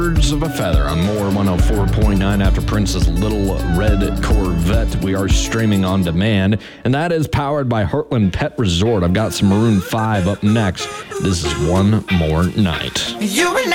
Birds of a Feather on More 104.9 after Prince's Little Red Corvette. We are streaming on demand, and that is powered by Heartland Pet Resort. I've got some Maroon 5 up next. This is One More Night.